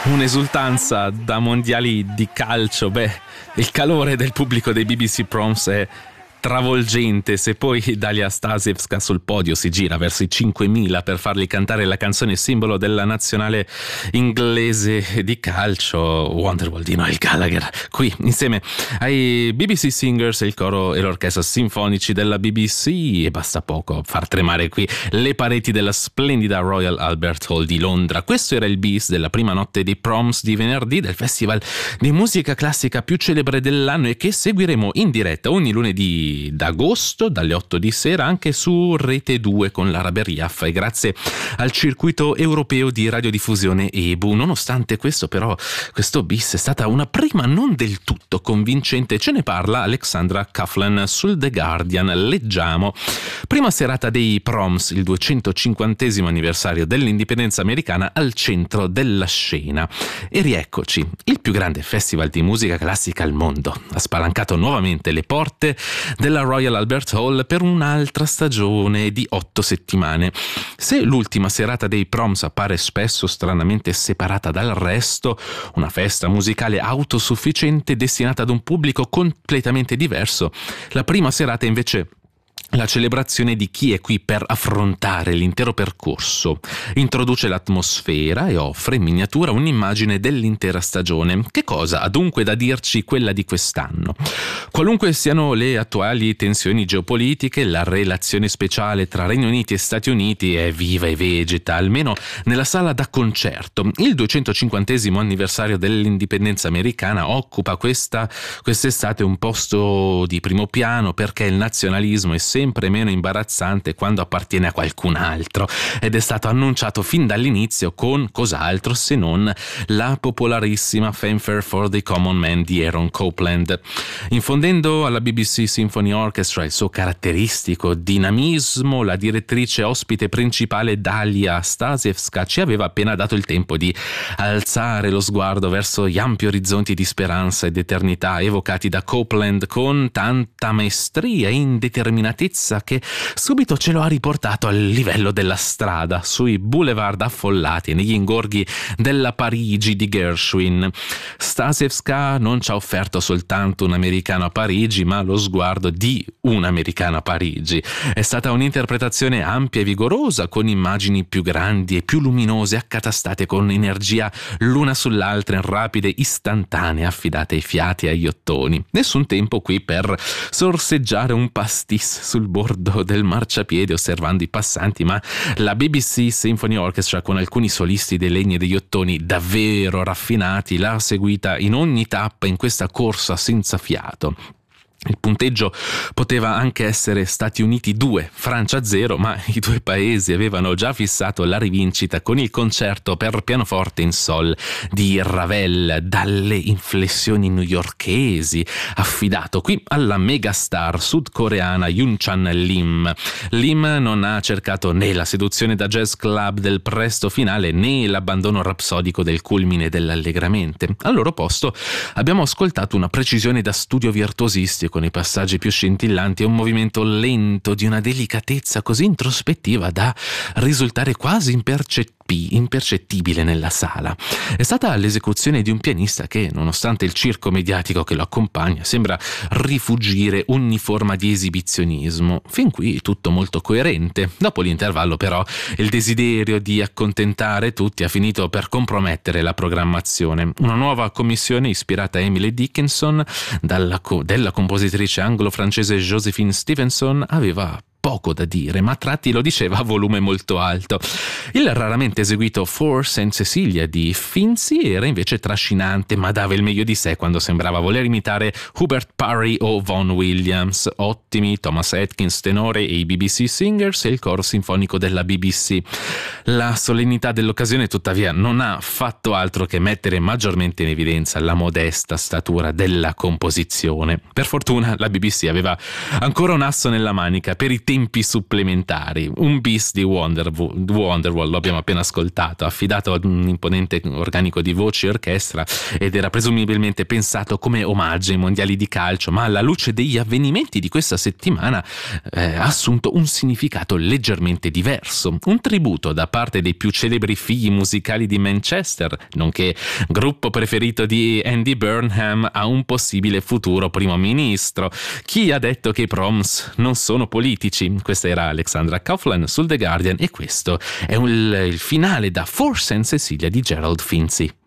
Un'esultanza da mondiali di calcio. Il calore del pubblico dei BBC Proms è travolgente. Se poi Dalia Stasevska sul podio si gira verso i 5.000 per fargli cantare la canzone simbolo della nazionale inglese di calcio, Wonderwall di Noel Gallagher, qui insieme ai BBC Singers, il coro e l'orchestra sinfonici della BBC, e basta poco far tremare qui le pareti della splendida Royal Albert Hall di Londra. Questo era il bis della prima notte dei Proms di venerdì del festival di musica classica più celebre dell'anno, e che seguiremo in diretta ogni lunedì d'agosto dalle 8 di sera anche su Rete 2 con Lara Berriaffa, e grazie al circuito europeo di radiodiffusione EBU. Nonostante questo, però, questo bis è stata una prima non del tutto convincente. Ce ne parla Alexandra Coughlin sul The Guardian. Leggiamo: prima serata dei Proms, il 250° anniversario dell'indipendenza americana al centro della scena. E rieccoci, il più grande festival di musica classica al mondo ha spalancato nuovamente le porte della Royal Albert Hall per un'altra stagione di 8 settimane. Se l'ultima serata dei Proms appare spesso stranamente separata dal resto, una festa musicale autosufficiente destinata ad un pubblico completamente diverso, la prima serata invece la celebrazione di chi è qui per affrontare l'intero percorso, introduce l'atmosfera e offre in miniatura un'immagine dell'intera stagione. Che cosa ha dunque da dirci quella di quest'anno? Qualunque siano le attuali tensioni geopolitiche, la relazione speciale tra Regno Unito e Stati Uniti è viva e vegeta, almeno nella sala da concerto. Il 250° anniversario dell'indipendenza americana occupa quest'estate un posto di primo piano, perché il nazionalismo è sempre meno imbarazzante quando appartiene a qualcun altro, ed è stato annunciato fin dall'inizio con cos'altro se non la popolarissima Fanfare for the Common Man di Aaron Copland. Infondendo alla BBC Symphony Orchestra il suo caratteristico dinamismo, la direttrice ospite principale Dalia Stasevska ci aveva appena dato il tempo di alzare lo sguardo verso gli ampi orizzonti di speranza ed eternità evocati da Copland con tanta maestria e indeterminatezza che subito ce lo ha riportato al livello della strada, sui boulevard affollati e negli ingorghi della Parigi di Gershwin. Stasevska non ci ha offerto soltanto un americano a Parigi, ma lo sguardo di un americano a Parigi. È stata un'interpretazione ampia e vigorosa, con immagini più grandi e più luminose, accatastate con energia l'una sull'altra in rapide istantanee, affidate ai fiati e agli ottoni. Nessun tempo qui per sorseggiare un pastis sul bordo del marciapiede osservando i passanti, ma la BBC Symphony Orchestra, con alcuni solisti dei legni e degli ottoni davvero raffinati, l'ha seguita in ogni tappa in questa corsa senza fiato. Il punteggio poteva anche essere Stati Uniti 2, Francia 0, ma i due paesi avevano già fissato la rivincita con il concerto per pianoforte in sol di Ravel, dalle inflessioni newyorkesi, affidato qui alla megastar sudcoreana Yoon Chan Lim. Lim non ha cercato né la seduzione da jazz club del presto finale né l'abbandono rapsodico del culmine dell'allegramente. Al loro posto abbiamo ascoltato una precisione da studio virtuosistico, con i passaggi più scintillanti e un movimento lento di una delicatezza così introspettiva da risultare quasi impercettibile nella sala. È stata l'esecuzione di un pianista che, nonostante il circo mediatico che lo accompagna, sembra rifugire ogni forma di esibizionismo. Fin qui tutto molto coerente. Dopo l'intervallo, però, il desiderio di accontentare tutti ha finito per compromettere la programmazione. Una nuova commissione ispirata a Emily Dickinson della compositrice anglo-francese Josephine Stevenson aveva poco da dire, ma a tratti lo diceva a volume molto alto. Il raramente eseguito For St. Cecilia di Finzi era invece trascinante, ma dava il meglio di sé quando sembrava voler imitare Hubert Parry o Vaughan Williams. Ottimi Thomas Atkins tenore e i BBC Singers e il coro sinfonico della BBC. La solennità dell'occasione, tuttavia, non ha fatto altro che mettere maggiormente in evidenza la modesta statura della composizione. Per fortuna la BBC aveva ancora un asso nella manica. Per i tempi supplementari. Un bis di Wonderwall, lo abbiamo appena ascoltato, affidato ad un imponente organico di voci e orchestra, ed era presumibilmente pensato come omaggio ai mondiali di calcio, ma alla luce degli avvenimenti di questa settimana ha assunto un significato leggermente diverso, un tributo da parte dei più celebri figli musicali di Manchester, nonché gruppo preferito di Andy Burnham, a un possibile futuro primo ministro. Chi ha detto che i Proms non sono politici? Questa era Alexandra Coughlin sul The Guardian, e questo è il finale da For St. Cecilia di Gerald Finzi.